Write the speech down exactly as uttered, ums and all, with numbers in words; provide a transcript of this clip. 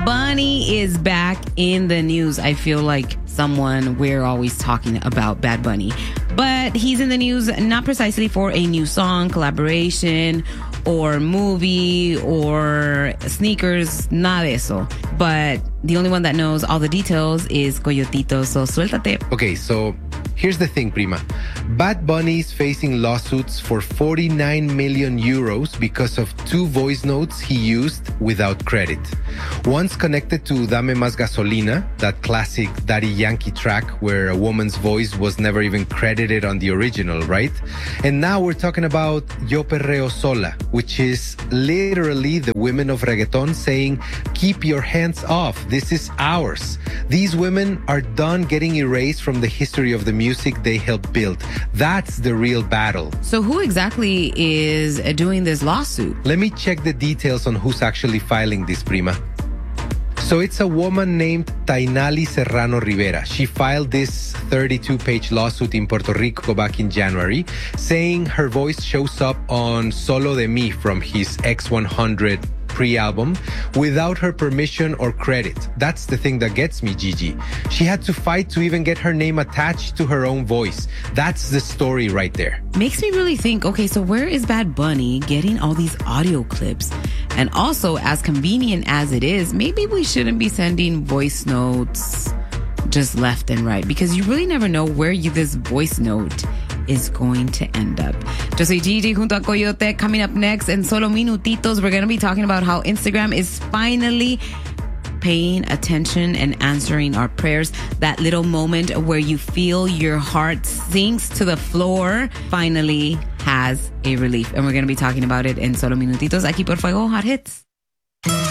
Bunny is back in the news. I feel like someone we're always talking about Bad Bunny. But he's in the news not precisely for a new song, collaboration, or movie, or sneakers, nada de eso. But the only one that knows all the details is Coyotito, so suéltate. Okay, so here's the thing, Prima. Bad Bunny is facing lawsuits for forty-nine million euros because of two voice notes he used without credit. One's connected to Dame Más Gasolina, that classic Daddy Yankee track where a woman's voice was never even credited on the original, right? And now we're talking about Yo Perreo Sola, which is literally the women of reggaeton saying, keep your hands off, this is ours. These women are done getting erased from the history of the music they helped build. That's the real battle. So who exactly is doing this lawsuit? Let me check the details on who's actually filing this, Prima. So it's a woman named Tainali Serrano Rivera. She filed this thirty-two page lawsuit in Puerto Rico back in January, saying her voice shows up on Solo de Mi from his X one hundred pre-album without her permission or credit. That's the thing that gets me, Gigi. She had to fight to even get her name attached to her own voice. That's the story right there. Makes me really think, okay, so where is Bad Bunny getting all these audio clips? And also, as convenient as it is, maybe we shouldn't be sending voice notes just left and right, because you really never know where you, this voice note is going to end up. Yo soy Gigi junto a Coyote. Coming up next in solo minutitos, we're going to be talking about how Instagram is finally paying attention and answering our prayers. That little moment where you feel your heart sinks to the floor finally has a relief. And we're going to be talking about it in solo minutitos. Aquí por Fuego Hot Hits.